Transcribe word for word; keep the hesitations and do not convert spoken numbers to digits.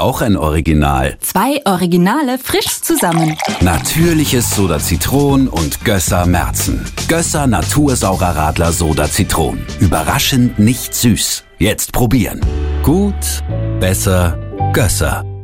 auch ein Original. Zwei Originale frisch zusammen. Natürliches Soda Zitron und Gösser Märzen. Gösser Natursaurer Radler Soda Zitron. Überraschend nicht süß. Jetzt probieren. Gut, besser, Gösser.